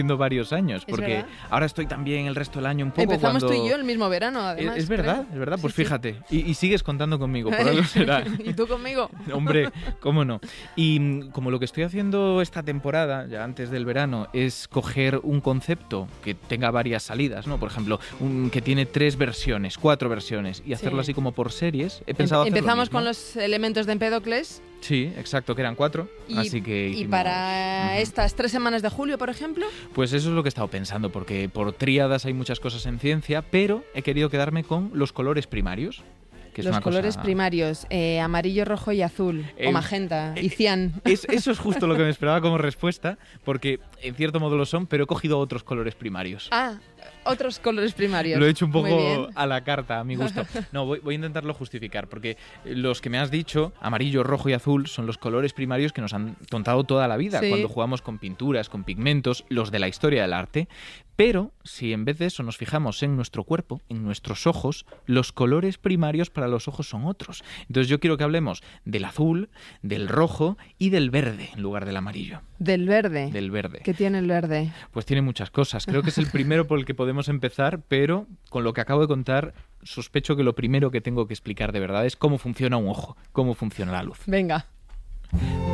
varios años, porque verdad. ahora estoy también el resto del año un poco Empezamos cuando... tú y yo el mismo verano, además. Es verdad, creo. es verdad, pues Sí, sí. fíjate, y sigues contando conmigo, por algo será. ¿Y tú conmigo? Hombre, cómo no. Y como lo que estoy haciendo esta temporada, ya antes del verano, es coger un concepto que tenga varias salidas, ¿no? Por ejemplo, que tiene 3 versiones, 4 versiones, y hacerlo así como por series, he pensado hacer lo Empezamos mismo. con los elementos de Empédocles. Sí, exacto, que eran 4, así que Y hicimos... para estas 3 semanas de julio, por ejemplo. Pues eso es lo que he estado pensando, porque por tríadas hay muchas cosas en ciencia, pero he querido quedarme con los colores primarios. Que es Los una colores cosa... primarios, amarillo, rojo y azul, o magenta, y cian. Eso es justo lo que me esperaba como respuesta, porque en cierto modo lo son, pero he cogido otros colores primarios. Ah, otros colores primarios. Lo he hecho un Muy poco bien. a la carta, a mi gusto. No, voy a intentarlo justificar, porque los que me has dicho, amarillo, rojo y azul, son los colores primarios que nos han tontado toda la vida, Sí. cuando jugamos con pinturas, con pigmentos, los de la historia del arte. Pero si en vez de eso nos fijamos en nuestro cuerpo, en nuestros ojos, los colores primarios para los ojos son otros. Entonces yo quiero que hablemos del azul, del rojo y del verde en lugar del amarillo. Del verde. Del verde. ¿Qué tiene el verde? Pues tiene muchas cosas. Creo que es el primero por el que podemos empezar, pero con lo que acabo de contar, sospecho que lo primero que tengo que explicar de verdad es cómo funciona un ojo, cómo funciona la luz. Venga.